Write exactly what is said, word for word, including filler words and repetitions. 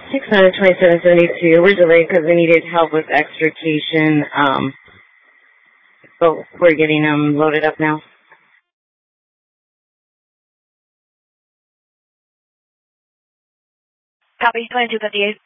six hundred twenty-seven seventy-two. We're delayed because we needed help with extrication, um, but we're getting them loaded up now. Copy, twenty-two fifty-eight.